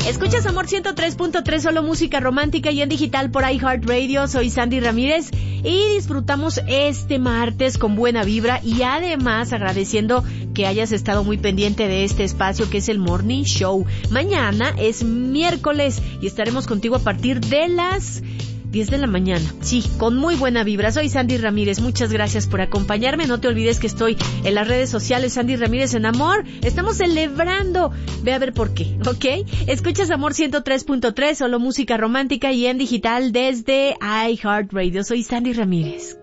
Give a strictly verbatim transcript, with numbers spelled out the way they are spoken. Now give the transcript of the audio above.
Escuchas Amor ciento tres punto tres, solo música romántica y en digital por iHeartRadio. Soy Sandy Ramírez y disfrutamos este martes con buena vibra y además agradeciendo que hayas estado muy pendiente de este espacio que es el Morning Show. Mañana es miércoles y estaremos contigo a partir de las diez de la mañana. Sí, con muy buena vibra. Soy Sandy Ramírez. Muchas gracias por acompañarme. No te olvides que estoy en las redes sociales Sandy Ramírez en Amor. Estamos celebrando. Ve a ver por qué, ¿ok? Escuchas Amor ciento tres punto tres, solo música romántica y en digital desde iHeartRadio. Soy Sandy Ramírez.